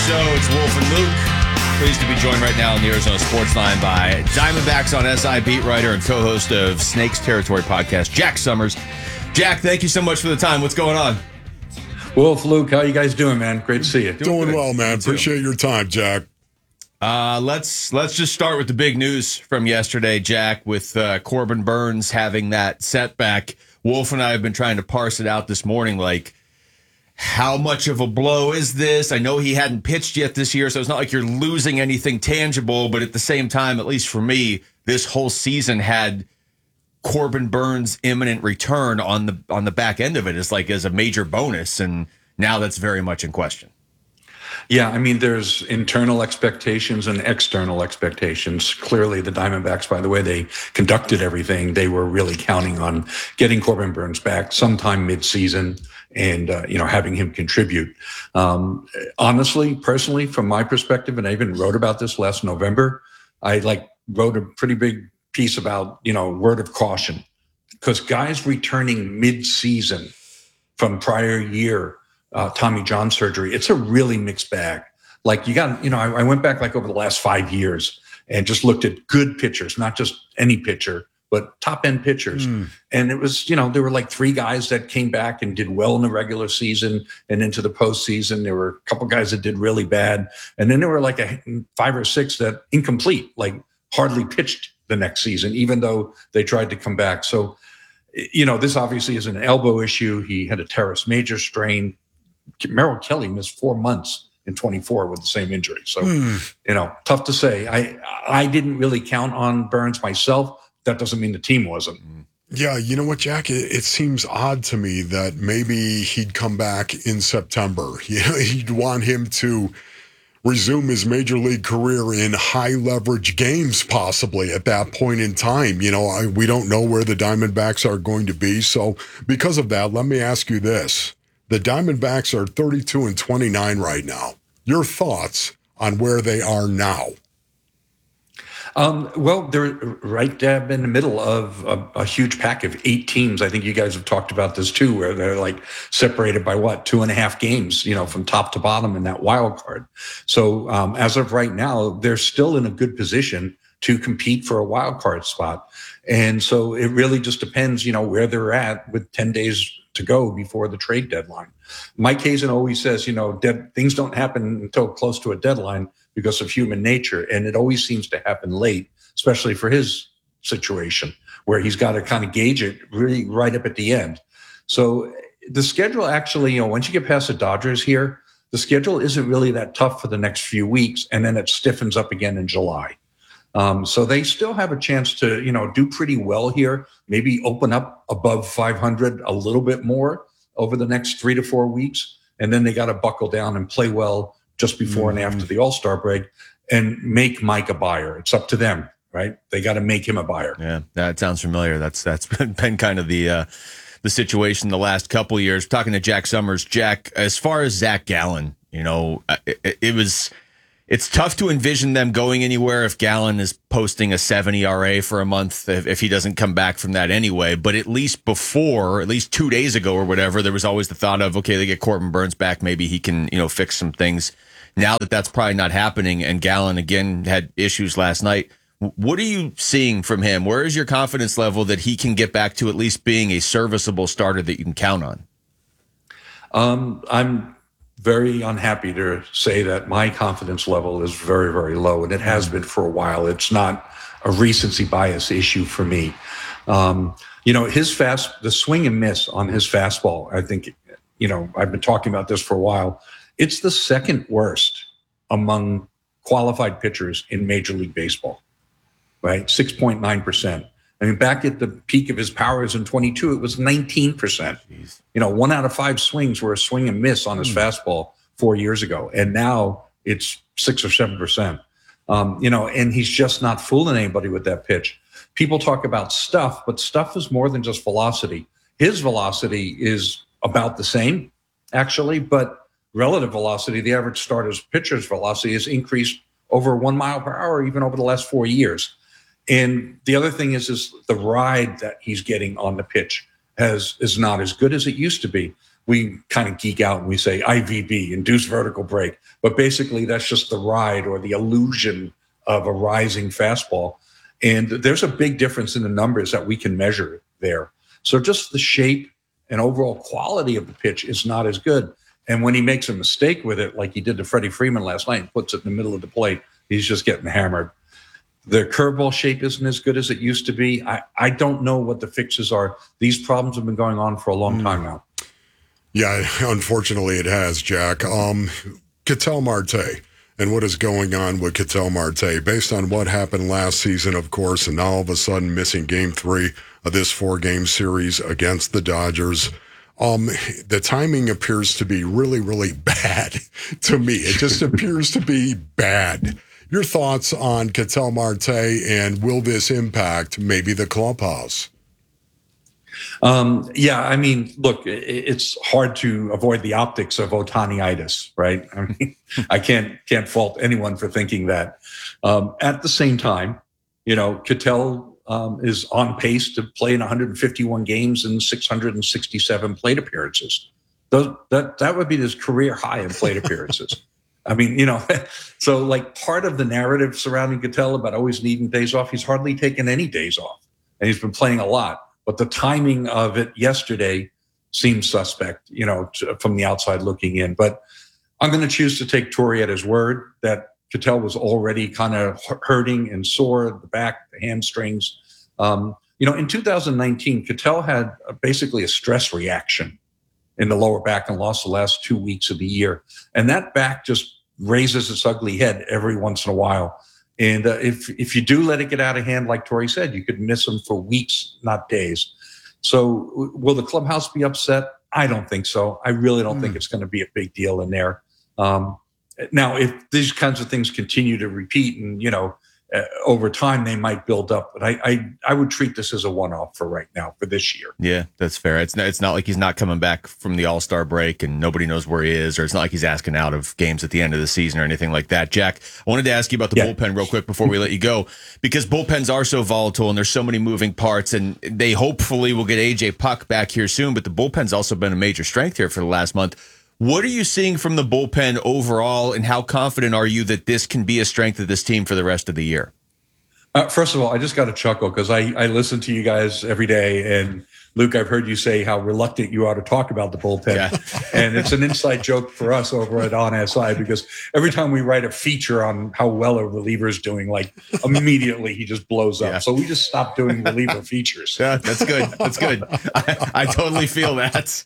show. It's Wolf and Luke. Pleased to be joined right now on the Arizona Sports Line by Diamondbacks on SI beat writer and co-host of Snakes Territory podcast, Jack Summers. Jack, thank you so much for the time. What's going on? Wolf, Luke, how you guys doing, man? Great to see you. Doing well, man. Appreciate your time, Jack. Let's just start with the big news from yesterday, Jack, with Corbin Burnes having that setback. Wolf and I have been trying to parse it out this morning, like, how much of a blow is this? I know he hadn't pitched yet this year, so it's not like you're losing anything tangible, but at the same time, at least for me, this whole season had Corbin Burnes' imminent return on the back end of it as a major bonus, and now that's very much in question. Yeah, I mean, there's internal expectations and external expectations. Clearly, the Diamondbacks, by the way they conducted everything, they were really counting on getting Corbin Burnes back sometime mid-season and, having him contribute. Honestly, personally, from my perspective, and I even wrote about this last November, I wrote a pretty big piece about, word of caution, because guys returning mid-season from prior year, Tommy John surgery, it's a really mixed bag. I went back over the last 5 years and just looked at good pitchers, not just any pitcher, but top end pitchers. And it was, there were 3 guys that came back and did well in the regular season and into the postseason. There were a couple guys that did really bad. And then there were 5 or 6 that incomplete, hardly pitched the next season, even though they tried to come back. So, this obviously is an elbow issue. He had a teres major strain. Merrill Kelly missed 4 months in 24 with the same injury. So, tough to say. I didn't really count on Burnes myself. That doesn't mean the team wasn't. Yeah, you know what, Jack? It seems odd to me that maybe he'd come back in September. You'd want him to resume his major league career in high leverage games, possibly at that point in time. We don't know where the Diamondbacks are going to be. So because of that, let me ask you this. The Diamondbacks are 32-29 right now. Your thoughts on where they are now? Well, they're right dab in the middle of a huge pack of 8 teams. I think you guys have talked about this too, where they're separated by 2.5 games, from top to bottom in that wild card. So as of right now, they're still in a good position to compete for a wild card spot. And so it really just depends, where they're at with 10 days to go before the trade deadline. Mike Hazen always says, things don't happen until close to a deadline because of human nature. And it always seems to happen late, especially for his situation, where he's got to kind of gauge it really right up at the end. So the schedule actually, once you get past the Dodgers here, the schedule isn't really that tough for the next few weeks. And then it stiffens up again in July. So they still have a chance to, do pretty well here, maybe open up above 500 a little bit more over the next 3 to 4 weeks. And then they got to buckle down and play well just before and after the All-Star break and make Mike a buyer. It's up to them, right? They got to make him a buyer. Yeah, that sounds familiar. That's been kind of the situation the last couple of years. Talking to Jack Summers. Jack, as far as Zach Gallen, it's tough to envision them going anywhere if Gallen is posting a 7 ERA for a month, if he doesn't come back from that anyway. But at least 2 days ago or whatever, there was always the thought of, okay, they get Corbin Burnes back, maybe he can, fix some things. Now that that's probably not happening, and Gallen again had issues last night, what are you seeing from him? Where is your confidence level that he can get back to at least being a serviceable starter that you can count on? I'm very unhappy to say that my confidence level is very, very low, and it has been for a while. It's not a recency bias issue for me. The swing and miss on his fastball, I think, I've been talking about this for a while. It's the second worst among qualified pitchers in Major League Baseball, right? 6.9%. I mean, back at the peak of his powers in 22, it was 19%. Jeez. 1 out of 5 swings were a swing and miss on his fastball 4 years ago. And now it's 6 or 7%. And he's just not fooling anybody with that pitch. People talk about stuff, but stuff is more than just velocity. His velocity is about the same, actually, but relative velocity, the average starter's pitcher's velocity has increased over 1 mile per hour, even over the last 4 years. And the other thing is the ride that he's getting on the pitch is not as good as it used to be. we kind of geek out and we say IVB, induced vertical break. But basically, that's just the ride or the illusion of a rising fastball. And there's a big difference in the numbers that we can measure there. So just the shape and overall quality of the pitch is not as good. And when he makes a mistake with it, like he did to Freddie Freeman last night, and puts it in the middle of the plate, he's just getting hammered. The curveball shape isn't as good as it used to be. I don't know what the fixes are. These problems have been going on for a long time now. Yeah, unfortunately it has, Jack. Ketel Marte and what is going on with Ketel Marte, based on what happened last season, of course, and now all of a sudden missing Game 3 of this 4-game series against the Dodgers. The timing appears to be really, really bad to me. It just appears to be bad. Your thoughts on Ketel Marte, and will this impact maybe the clubhouse? Yeah, I mean, look, it's hard to avoid the optics of Ohtani-itis, right? I mean, I can't fault anyone for thinking that. At the same time, Ketel is on pace to play in 151 games and 667 plate appearances. That would be his career high in plate appearances. I mean, so like part of the narrative surrounding Ketel about always needing days off, he's hardly taken any days off, and he's been playing a lot. But the timing of it yesterday seems suspect, from the outside looking in. But I'm going to choose to take Torey at his word that Ketel was already kind of hurting and sore, the back, the hamstrings. In 2019, Ketel had basically a stress reaction in the lower back and lost the last 2 weeks of the year. And that back just raises its ugly head every once in a while. And if you do let it get out of hand, like Torey said, you could miss him for weeks, not days. So will the clubhouse be upset? I don't think so. I really don't think it's going to be a big deal in there. Now, if these kinds of things continue to repeat and, over time they might build up, but I would treat this as a one-off for right now, for this year. Yeah, that's fair. It's not like he's not coming back from the All-Star break and nobody knows where he is, or it's not like he's asking out of games at the end of the season or anything like that. Jack, I wanted to ask you about the bullpen real quick before we let you go, because bullpens are so volatile and there's so many moving parts, and they hopefully will get AJ Puck back here soon, but the bullpen's also been a major strength here for the last month. What are you seeing from the bullpen overall, and how confident are you that this can be a strength of this team for the rest of the year? First of all, I just got to chuckle because I listen to you guys every day. And Luke, I've heard you say how reluctant you are to talk about the bullpen. Yeah. And it's an inside joke for us over at On SI, because every time we write a feature on how well a reliever is doing, like immediately he just blows up. Yeah. So we just stopped doing reliever features. Yeah, that's good. That's good. I totally feel that.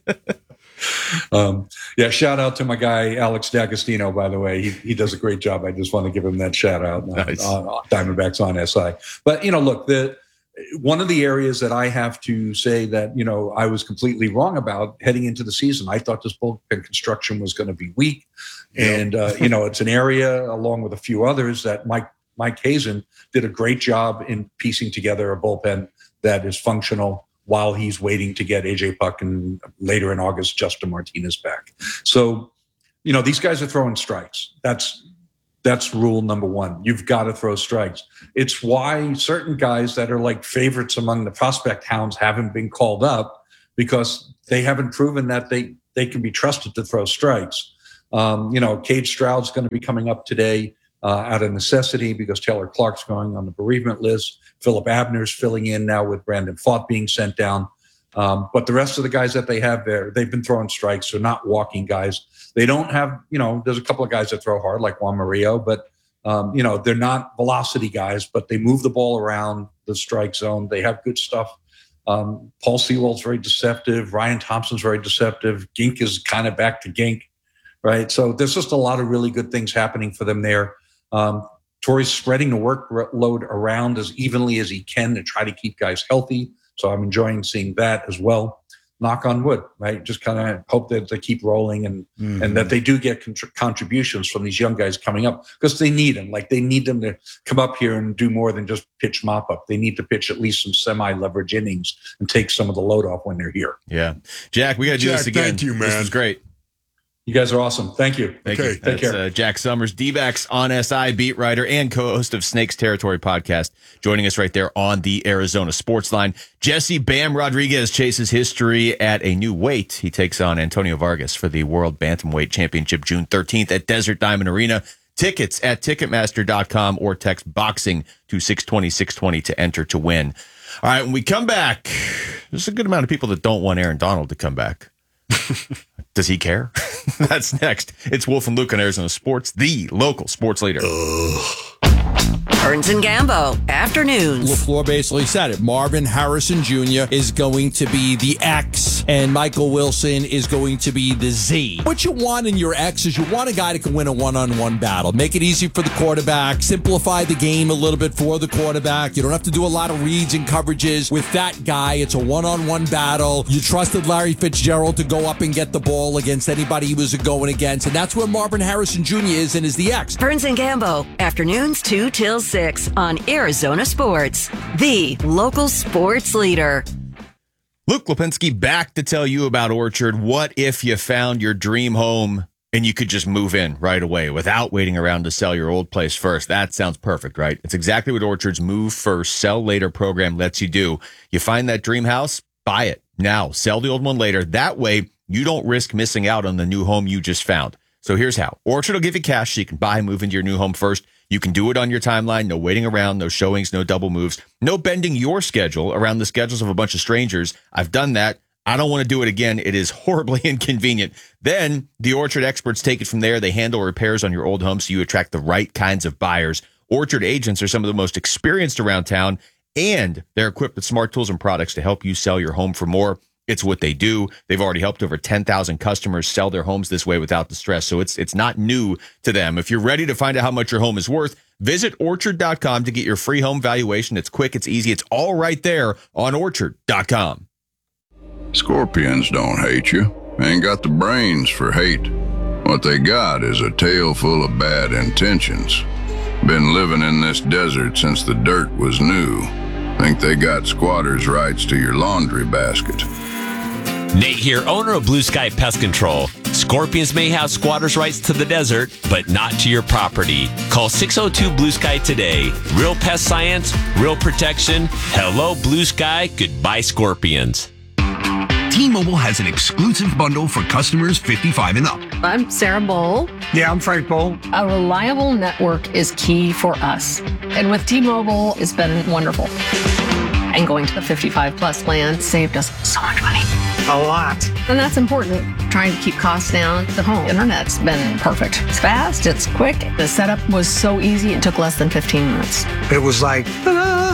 Shout out to my guy Alex D'Agostino, by the way. He does a great job. I just want to give him that shout out. Nice. on Diamondbacks on SI. But look, one of the areas that I have to say that I was completely wrong about heading into the season, I thought this bullpen construction was going to be weak, and it's an area along with a few others that Mike Hazen did a great job in piecing together a bullpen that is functional, while he's waiting to get AJ Puck and later in August, Justin Martinez back. So, these guys are throwing strikes. That's rule number one. You've got to throw strikes. It's why certain guys that are like favorites among the prospect hounds haven't been called up, because they haven't proven that they can be trusted to throw strikes. Cade Stroud's going to be coming up today out of necessity because Taylor Clark's going on the bereavement list. Philip Abner's filling in now with Brandon Pfaadt being sent down. But the rest of the guys that they have there, they've been throwing strikes. They're not walking guys. They don't have, there's a couple of guys that throw hard like Juan Murillo, but, they're not velocity guys, but they move the ball around the strike zone. They have good stuff. Paul Sewald's very deceptive. Ryan Thompson's very deceptive. Gink is kind of back to Gink, right? So there's just a lot of really good things happening for them there. Torey's spreading the workload around as evenly as he can to try to keep guys healthy. So I'm enjoying seeing that as well. Knock on wood, right? Just kind of hope that they keep rolling and that they do get contributions from these young guys coming up, because they need them. Like, they need them to come up here and do more than just pitch mop up. They need to pitch at least some semi-leverage innings and take some of the load off when they're here. Yeah. Jack, we got to do this again. Thank you, man. This was great. You guys are awesome. Thank you. Thank Okay. you. Take That's care. Jack Summers, D-backs on SI beat writer and co-host of Snakes Territory podcast, joining us right there on the Arizona Sports Line. Jesse Bam Rodriguez chases history at a new weight. He takes on Antonio Vargas for the World Bantamweight Championship June 13th at Desert Diamond Arena. Tickets at Ticketmaster.com or text boxing to 620-620 to enter to win. All right, when we come back, there's a good amount of people that don't want Aaron Donald to come back. Does he care? That's next. It's Wolf and Luke on Arizona Sports, the local sports leader. Burns and Gambo, afternoons. LaFleur basically said it. Marvin Harrison Jr. is going to be the X, and Michael Wilson is going to be the Z. What you want in your X is you want a guy that can win a one-on-one battle. Make it easy for the quarterback. Simplify the game a little bit for the quarterback. You don't have to do a lot of reads and coverages with that guy. It's a one-on-one battle. You trusted Larry Fitzgerald to go up and get the ball against anybody he was going against, and that's where Marvin Harrison Jr. is and is the X. Burns and Gambo, afternoons 2 till 6 on Arizona Sports, the local sports leader. Luke Lipinski back to tell you about Orchard. What if you found your dream home and you could just move in right away without waiting around to sell your old place first? That sounds perfect, right? It's exactly what Orchard's Move First, Sell Later program lets you do. You find that dream house, buy it now, sell the old one later. That way, you don't risk missing out on the new home you just found. So here's how. Orchard will give you cash so you can buy and move into your new home first. You can do it on your timeline. No waiting around, no showings, no double moves, no bending your schedule around the schedules of a bunch of strangers. I've done that. I don't want to do it again. It is horribly inconvenient. Then the Orchard experts take it from there. They handle repairs on your old home so you attract the right kinds of buyers. Orchard agents are some of the most experienced around town, and they're equipped with smart tools and products to help you sell your home for more. It's what they do. They've already helped over 10,000 customers sell their homes this way without the stress. So it's not new to them. If you're ready to find out how much your home is worth, visit Orchard.com to get your free home valuation. It's quick. It's easy. It's all right there on Orchard.com. Scorpions don't hate you. Ain't got the brains for hate. What they got is a tail full of bad intentions. Been living in this desert since the dirt was new. Think they got squatters' rights to your laundry basket. Nate here, owner of Blue Sky Pest Control. Scorpions may have squatters' rights to the desert, but not to your property. Call 602 Blue Sky today. Real pest science, real protection. Hello, Blue Sky. Goodbye, Scorpions. T-Mobile has an exclusive bundle for customers 55 and up. I'm Sarah Bowl. Yeah, I'm Frank Bowl. A reliable network is key for us. And with T-Mobile, it's been wonderful. And going to the 55 plus plan saved us so much money. A lot. And that's important. Trying to keep costs down. The home internet's been perfect. It's fast, it's quick. The setup was so easy, it took less than 15 minutes. It was like, ta-da!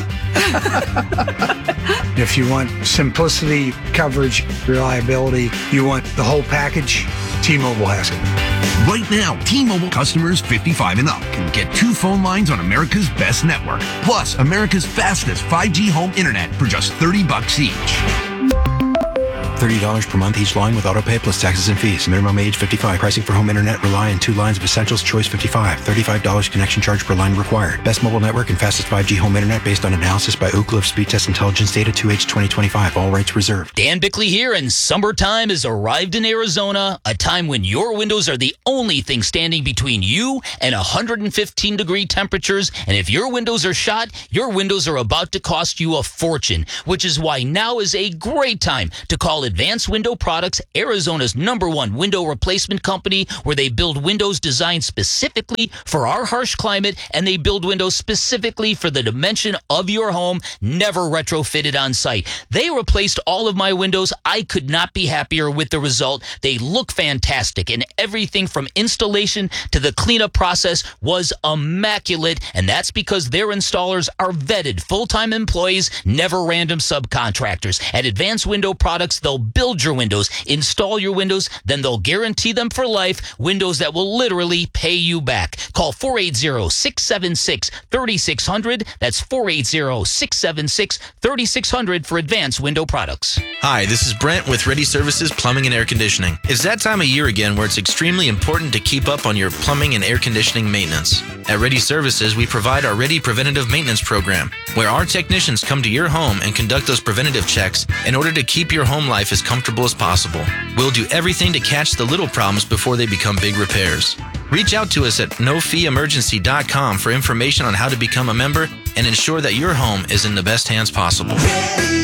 If you want simplicity, coverage, reliability, you want the whole package, T-Mobile has it. Right now, T-Mobile customers 55 and up can get 2 phone lines on America's best network, plus America's fastest 5G home internet for just $30 each. $30 per month each line with autopay plus taxes and fees. Minimum age 55. Pricing for home internet rely on 2 lines of Essentials Choice 55. $35 connection charge per line required. Best mobile network and fastest 5G home internet based on analysis by Ookla of Speed Test Intelligence data 2H 2025. All rights reserved. Dan Bickley here, and summertime has arrived in Arizona, a time when your windows are the only thing standing between you and 115-degree temperatures. And if your windows are shot, your windows are about to cost you a fortune, which is why now is a great time to call Advanced Window Products, Arizona's #1 window replacement company, where they build windows designed specifically for our harsh climate, and they build windows specifically for the dimension of your home, never retrofitted on site. They replaced all of my windows. I could not be happier with the result. They look fantastic, and everything from installation to the cleanup process was immaculate, and that's because their installers are vetted full-time employees, never random subcontractors. At Advanced Window Products, they'll build your windows, install your windows, then they'll guarantee them for life, windows that will literally pay you back. Call 480-676-3600. That's 480-676-3600 for Advanced Window Products. Hi, this is Brent with Ready Services Plumbing and Air Conditioning. It's that time of year again where it's extremely important to keep up on your plumbing and air conditioning maintenance. At Ready Services, we provide our Ready Preventative Maintenance Program, where our technicians come to your home and conduct those preventative checks in order to keep your home life life as comfortable as possible. We'll do everything to catch the little problems before they become big repairs. Reach out to us at nofeeemergency.com for information on how to become a member and ensure that your home is in the best hands possible.